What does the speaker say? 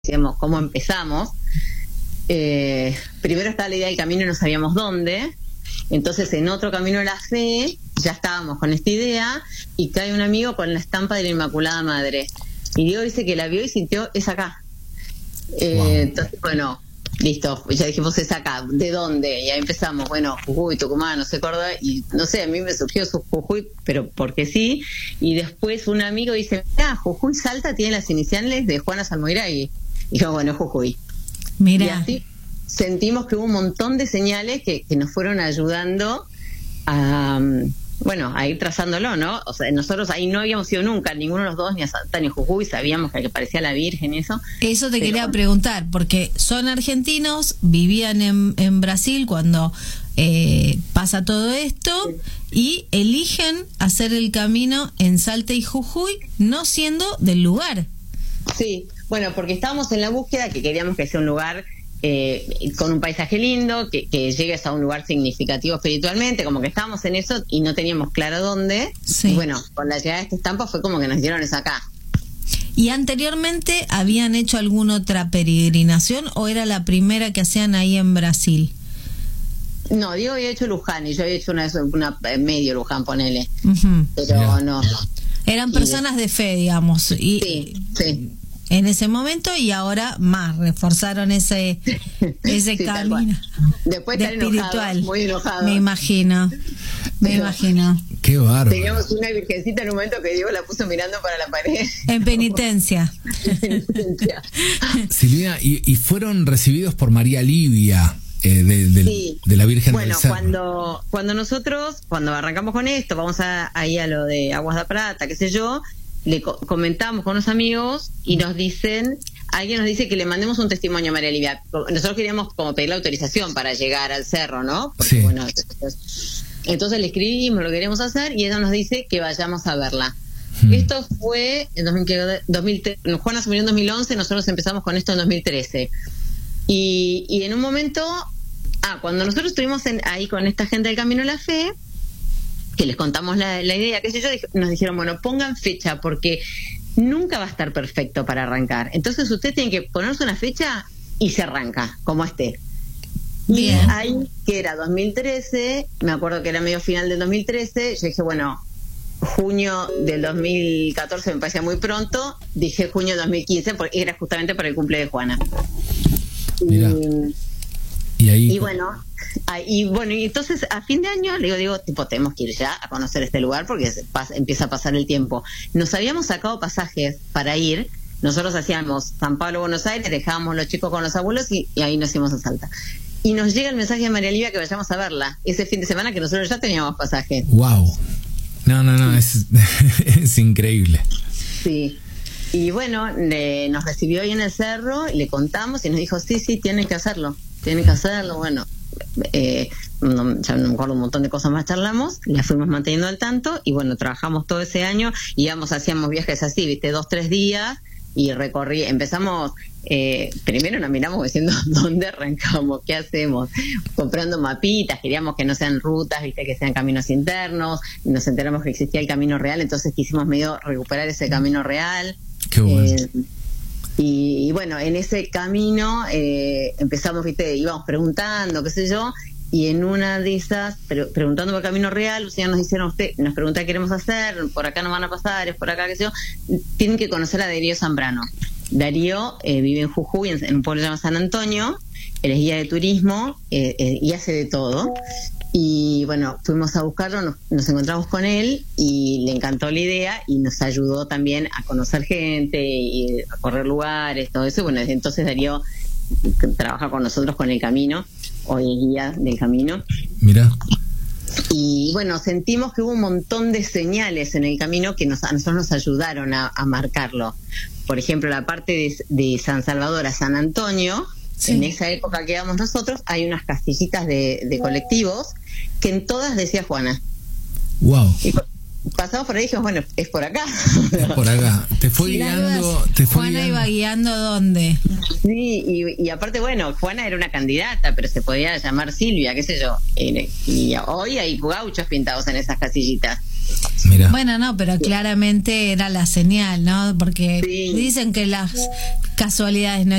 decíamos cómo empezamos. Primero estaba la idea del camino y no sabíamos dónde. Entonces en otro camino de la fe ya estábamos con esta idea y cae un amigo con la estampa de la Inmaculada Madre. Y Diego dice que la vio y sintió, es acá. Entonces, bueno, listo, ya dijimos, es acá. ¿De dónde? Y ahí empezamos, bueno, Jujuy, Tucumán, no sé, Córdoba, y no sé, a mí me surgió su Jujuy, pero porque sí. Y después un amigo dice, Jujuy Salta tiene las iniciales de Juana Salmoiragui. Y yo, bueno, Jujuy. Mira. Y así sentimos que hubo un montón de señales que nos fueron ayudando a ir trazándolo, ¿no? O sea, nosotros ahí no habíamos ido nunca, ninguno de los dos, ni a Salta ni a Jujuy, sabíamos que parecía la Virgen y eso. Eso te quería preguntar, porque son argentinos, vivían en Brasil cuando pasa todo esto, y eligen hacer el camino en Salta y Jujuy, no siendo del lugar. Sí, bueno, porque estábamos en la búsqueda, que queríamos que sea un lugar con un paisaje lindo, que llegues a un lugar significativo espiritualmente, como que estábamos en eso y no teníamos claro dónde. Sí. Y bueno, con la llegada de esta estampa fue como que nos dieron esa acá. ¿Y anteriormente habían hecho alguna otra peregrinación o era la primera que hacían ahí en Brasil? No, Diego había hecho Luján y yo había hecho una medio Luján, ponele. Uh-huh. Pero no. Eran personas de fe, digamos. Y sí. En ese momento, y ahora más reforzaron ese sí, camino. Después de estar espiritual, enojados, muy enojados. Me imagino. Qué bárbaro. Teníamos una virgencita en un momento que Diego la puso mirando para la pared. En penitencia. Silvina, y fueron recibidos por María Livia, de la Virgen del Cerro. Cuando arrancamos con esto, vamos ahí a lo de Aguas de Plata, qué sé yo, le comentamos con unos amigos y alguien nos dice que le mandemos un testimonio a María Livia. Nosotros queríamos como pedir la autorización para llegar al cerro, ¿no? Porque, sí. Bueno, entonces le escribimos, lo queremos hacer, y ella nos dice que vayamos a verla. Esto fue en 2013. Juana se murió en 2011, nosotros empezamos con esto en 2013. Y en un momento, cuando nosotros estuvimos ahí con esta gente del Camino de la Fe, que les contamos la idea, qué sé yo, nos dijeron, bueno, pongan fecha, porque nunca va a estar perfecto para arrancar. Entonces usted tiene que ponerse una fecha y se arranca, como esté. Bien. Y ahí, que era 2013, me acuerdo que era medio final del 2013, yo dije, bueno, junio del 2014 me parecía muy pronto, dije junio del 2015, porque era justamente para el cumple de Juana. Mirá. Y entonces a fin de año le digo, tenemos que ir ya a conocer este lugar porque empieza a pasar el tiempo. Nos habíamos sacado pasajes para ir. Nosotros hacíamos San Pablo, Buenos Aires, dejábamos los chicos con los abuelos y ahí nos íbamos a Salta. Y nos llega el mensaje de María Livia que vayamos a verla ese fin de semana, que nosotros ya teníamos pasajes. Wow. No, es increíble. Sí. Y bueno, nos recibió ahí en el cerro y le contamos y nos dijo, sí, tienen que hacerlo. Bueno, ya no me acuerdo, un montón de cosas más charlamos, la fuimos manteniendo al tanto y bueno, trabajamos todo ese año, hacíamos viajes así, 2-3 días y empezamos, primero nos miramos diciendo dónde arrancamos, qué hacemos, comprando mapitas, queríamos que no sean rutas, que sean caminos internos, nos enteramos que existía el camino real, entonces quisimos medio recuperar ese camino real. Qué bueno. Y bueno, en ese camino empezamos, íbamos preguntando, qué sé yo, y en una de esas, preguntando por el camino real, los señores nos hicieron, nos pregunta qué queremos hacer, por acá no van a pasar, es por acá, qué sé yo, tienen que conocer a Darío Zambrano. Darío vive en Jujuy, en un pueblo llamado San Antonio, él es guía de turismo y hace de todo. Y bueno, fuimos a buscarlo, nos encontramos con él y le encantó la idea y nos ayudó también a conocer gente y a correr lugares, todo eso. Bueno, entonces Darío trabaja con nosotros con el camino, hoy es guía del camino. Mira. Y bueno, sentimos que hubo un montón de señales en el camino que a nosotros nos ayudaron a marcarlo. Por ejemplo, la parte de San Salvador a San Antonio. Sí. En esa época que íbamos nosotros, hay unas castillitas de colectivos que en todas decía Juana. Wow. Y pasamos por ahí y dijimos, bueno, es por acá. Es por acá. Te fue guiando. Juana iba guiando ¿dónde? Sí, y aparte, bueno, Juana era una candidata, pero se podía llamar Silvia, qué sé yo. Y hoy hay gauchos pintados en esas casillitas. Mirá. Bueno, no, pero claramente era la señal, ¿no? Porque dicen que las casualidades no